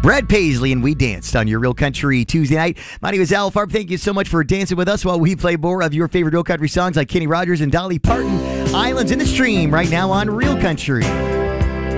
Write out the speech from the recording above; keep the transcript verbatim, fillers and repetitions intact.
Brad Paisley and We Danced on your Real Country Tuesday night. My name is Al Farb. Thank you so much for dancing with us while we play more of your favorite Real Country songs like Kenny Rogers and Dolly Parton. Islands in the Stream right now on Real Country.